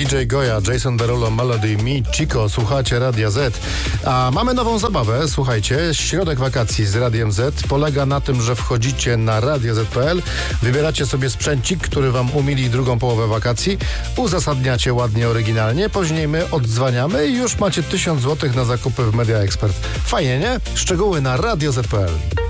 DJ Goya, Jason Derulo, Melody, Mi, Chico. Słuchacie Radia Z. A mamy nową zabawę, słuchajcie. Środek wakacji z Radiem Z polega na tym, że wchodzicie na radioz.pl, wybieracie sobie sprzęcik, który wam umili drugą połowę wakacji, uzasadniacie ładnie, oryginalnie, później my oddzwaniamy i już macie 1000 zł na zakupy w Media Expert. Fajnie, nie? Szczegóły na radioz.pl.